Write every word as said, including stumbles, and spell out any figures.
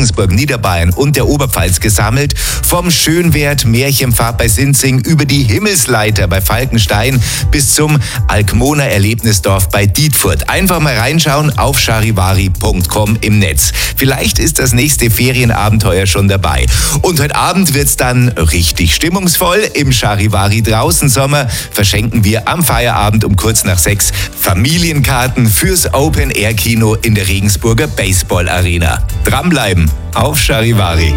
Regensburg, Niederbayern und der Oberpfalz gesammelt. Vom Schönwert Märchenpfad bei Sinzing über die Himmelsleiter bei Falkenstein bis zum Alkmoner Erlebnisdorf bei Dietfurt. Einfach mal reinschauen auf charivari punkt com im Netz. Vielleicht ist das nächste Ferienabenteuer schon dabei. Und heute Abend wird's dann richtig stimmungsvoll. Im Charivari draußen Sommer verschenken wir am Feierabend um kurz nach sechs Familienkarten fürs Open-Air-Kino in der Regensburger Baseball Arena. Dranbleiben auf Charivari.